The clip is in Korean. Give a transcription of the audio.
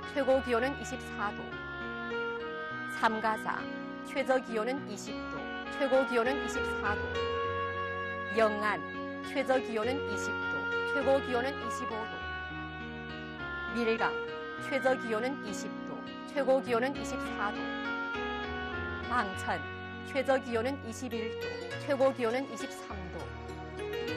최고 기온은 24도. 삼가사 최저 기온은 20도, 최고 기온은 24도. 영안 최저 기온은 20도, 최고 기온은 25도. 밀강 최저 기온은 20도, 최고 기온은 24도. 망천 최저 기온은 21도, 최고 기온은 23도.